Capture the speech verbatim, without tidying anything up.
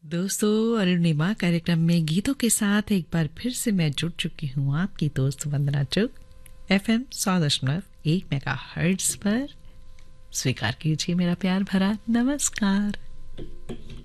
दोस्तों, अरुणिमा कार्यक्रम में गीतों के साथ एक बार फिर से मैं जुड़ चुकी हूँ, आपकी दोस्त वंदना चुग। एफएम सौ दशमलव एक मेगा हर्ट्ज पर स्वीकार कीजिए मेरा प्यार भरा नमस्कार।